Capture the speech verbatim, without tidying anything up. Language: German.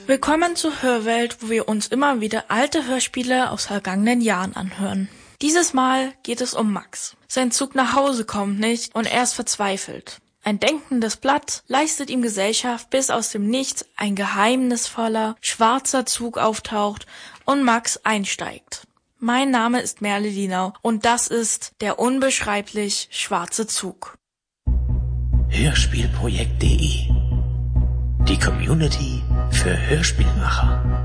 Willkommen zur Hörwelt, wo wir uns immer wieder alte Hörspiele aus vergangenen Jahren anhören. Dieses Mal geht es um Max. Sein Zug nach Hause kommt nicht und er ist verzweifelt. Ein denkendes Blatt leistet ihm Gesellschaft, bis aus dem Nichts ein geheimnisvoller, schwarzer Zug auftaucht und Max einsteigt. Mein Name ist Merle Dienau und das ist der unbeschreiblich schwarze Zug. Hörspielprojekt punkt de. Die Community für Hörspielmacher.